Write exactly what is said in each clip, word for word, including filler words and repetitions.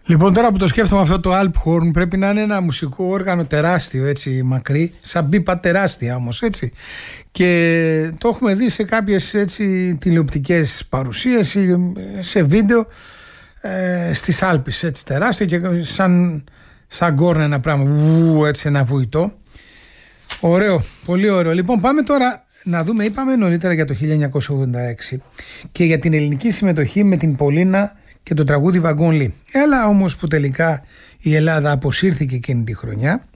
Λοιπόν, τώρα που το σκέφτομαι αυτό το Alphorn, πρέπει να είναι ένα μουσικό όργανο τεράστιο, έτσι, μακρύ, σαν μπίπα τεράστια όμως, έτσι. Και το έχουμε δει σε κάποιες, έτσι, τηλεοπτικές παρουσίες, σε βίντεο, ε, στις Άλπεις, έτσι, τεράστιο και σαν, σαν γκόρνα ένα πράγμα, βου, έτσι, ένα βουητό. Ωραίο, πολύ ωραίο. Λοιπόν, πάμε τώρα να δούμε, είπαμε νωρίτερα για το χίλια εννιακόσια ογδόντα έξι και για την ελληνική συμμετοχή με την Πολίνα και το τραγούδι Βαγκόνλι. Έλα όμως που τελικά η Ελλάδα αποσύρθηκε εκείνη τη χρονιά.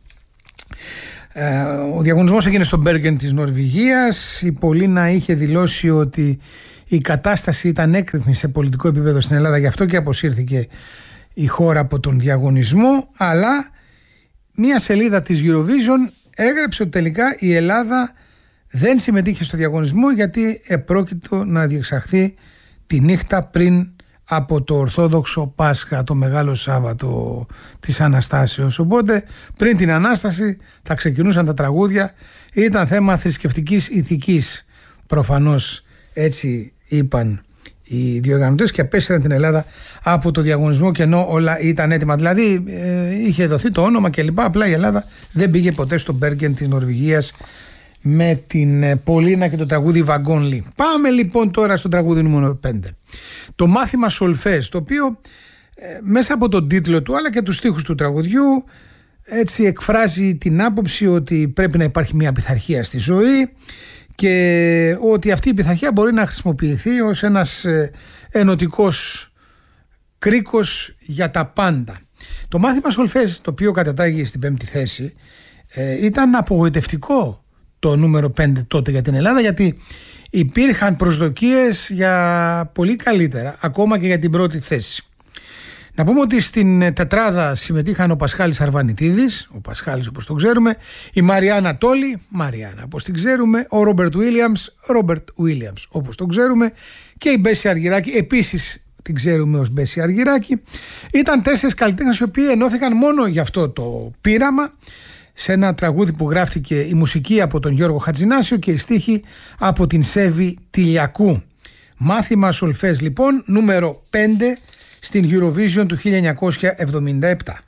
Ε, ο διαγωνισμός έγινε στο Μπέργεν της Νορβηγίας. Η Πολίνα είχε δηλώσει ότι η κατάσταση ήταν έκρηθμη σε πολιτικό επίπεδο στην Ελλάδα, γι' αυτό και αποσύρθηκε η χώρα από τον διαγωνισμό. Αλλά μία σελίδα της Eurovision έγραψε ότι τελικά η Ελλάδα δεν συμμετείχε στο διαγωνισμό γιατί επρόκειτο να διεξαχθεί τη νύχτα πριν από το Ορθόδοξο Πάσχα, το Μεγάλο Σάββατο της Αναστάσεως. Οπότε πριν την Ανάσταση θα ξεκινούσαν τα τραγούδια. Ήταν θέμα θρησκευτικής ηθικής, προφανώς έτσι είπαν οι διοργανωτές, και απέσυραν την Ελλάδα από το διαγωνισμό, και ενώ όλα ήταν έτοιμα. Δηλαδή ε, είχε δοθεί το όνομα κλπ. Απλά η Ελλάδα δεν πήγε ποτέ στο Μπέργεν της Νορβηγίας με την ε, Πολίνα και το τραγούδι Βαγκόνλι. Πάμε λοιπόν τώρα στο τραγούδι νούμερο πέντε. Το μάθημα Σολφές, το οποίο ε, μέσα από τον τίτλο του αλλά και τους στίχους του τραγουδιού έτσι εκφράζει την άποψη ότι πρέπει να υπάρχει μια πειθαρχία στη ζωή και ότι αυτή η πειθαρχία μπορεί να χρησιμοποιηθεί ως ένας ε, ενωτικός κρίκος για τα πάντα. Το μάθημα Σολφές, το οποίο κατατάγει στην πέμπτη θέση, ε, ήταν απογοητευτικό το νούμερο πέντε τότε για την Ελλάδα, γιατί υπήρχαν προσδοκίες για πολύ καλύτερα, ακόμα και για την πρώτη θέση. Να πούμε ότι στην τετράδα συμμετείχαν ο Πασχάλης Αρβανιτίδης, ο Πασχάλης όπως τον ξέρουμε, η Μαριάννα Τόλη, Μαριάννα όπως την ξέρουμε, ο Ρόμπερτ Ουίλιαμς, Ρόμπερτ Ουίλιαμς όπως τον ξέρουμε, και η Μπέση Αργυράκη, επίσης την ξέρουμε ως Μπέση Αργυράκη. Ήταν τέσσερις καλλιτέχνες οι οποίοι ενώθηκαν μόνο για αυτό το πείραμα, σε ένα τραγούδι που γράφτηκε η μουσική από τον Γιώργο Χατζηνάσιο και η στίχη από την Σέβη Τηλιακού. Μάθημα Σολφές λοιπόν, νούμερο πέντε στην Eurovision του χίλια εννιακόσια εβδομήντα επτά.